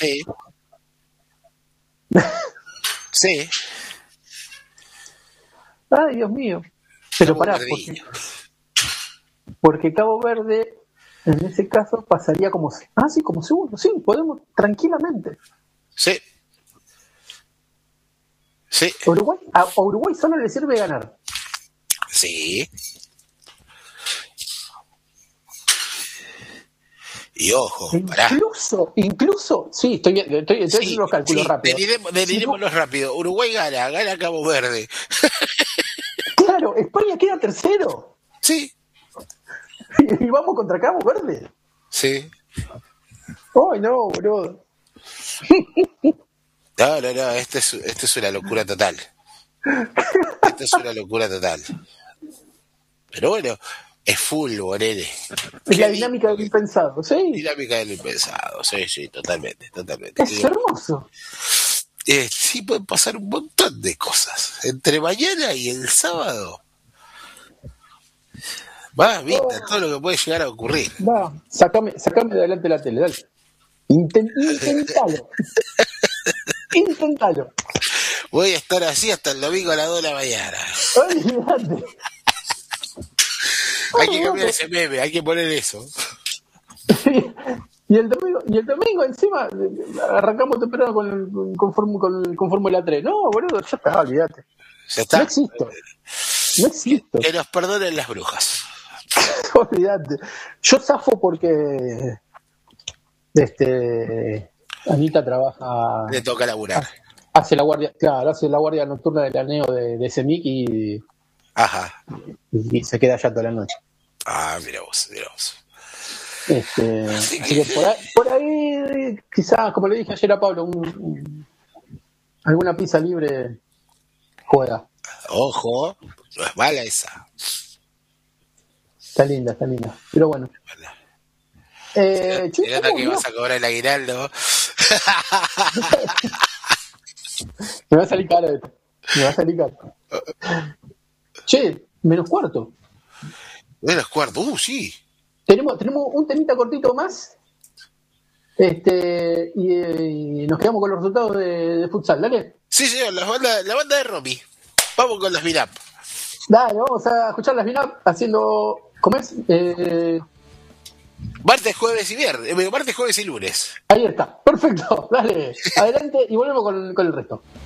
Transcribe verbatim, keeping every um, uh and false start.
Sí. Sí. Ay, Dios mío. Pero Cabo pará, Verdeño. porque, porque Cabo Verde, en ese caso, pasaría como... Ah, sí, como segundo. Sí, podemos tranquilamente. Sí. Sí. Uruguay, a Uruguay solo le sirve ganar. Sí. Y ojo, pará. Incluso, incluso, sí, estoy, estoy, estoy Sí, haciendo los cálculos sí, rápido. deliremos, Si deliremoslo no, rápido. Uruguay gana, gana Cabo Verde. claro, España queda tercero. Sí. Y vamos contra Cabo Verde. Sí. Ay, no, boludo. No, no, no, esto es, esto es una locura total. Esto es una locura total. Pero bueno, es fútbol, nene. Es la Qué dinámica lindo del que- impensado, sí. Dinámica del impensado. Sí, sí, totalmente, totalmente. Es Qué- hermoso. eh, sí pueden pasar un montón de cosas. Entre mañana y el sábado. Va, vista, todo lo que puede llegar a ocurrir. Va, sacame, sacame de adelante la tele, dale. Inten- intentalo. Intentalo. Voy a estar así hasta el domingo a las dos de la mañana. Olvídate. Hay que cambiar ese meme, hay que poner eso. Y el domingo, y el domingo encima arrancamos temprano con, con, Fórmula- con, con Fórmula tres. No, boludo, ya está, olvídate. ¿Ya está? No existo. No existo. Que nos perdonen las brujas. Olvídate. Yo zafo porque este Anita trabaja, Le toca laburar. hace la guardia, claro, hace la guardia nocturna del aneo de, de Semic y, Ajá. y se queda allá toda la noche. Ah, mira vos, mira vos. Este, así que por ahí, por ahí quizás, como le dije ayer a Pablo, un, un- alguna pizza libre juega. Ojo, no es mala esa. Está linda, está linda. Pero bueno. Eh, che, Se nota ¿cómo que no? vas a cobrar el aguinaldo. Me va a salir caro esto. Me va a salir caro. Che, menos cuarto. Menos cuarto, uh, sí. Tenemos, tenemos un temita cortito más. Este, y, y nos quedamos con los resultados de, de futsal. Dale. Sí, señor, la banda, la banda de Romy. Vamos con las Mirap. Dale, vamos a escuchar las Vinap haciendo. ¿Cómo es? Eh, Martes, jueves y viernes. eh, Martes, jueves y lunes. ahí está. Perfecto. Dale. Adelante y volvemos con, con el resto.